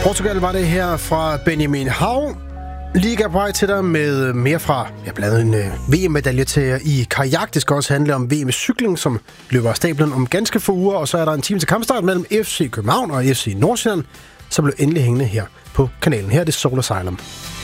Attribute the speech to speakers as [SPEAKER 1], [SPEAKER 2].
[SPEAKER 1] Portugal var det her fra Benjamin Hav. Liga på vej til dig med mere fra, blandt andet en VM-medalje til i kajak. Det skal også handle om VM i cykling, som løber af stablen om ganske få uger. Og så er der en time til kampstart mellem FC København og FC Nordsjælland, som blev endelig hængende her på kanalen. Her er det Soul Asylum.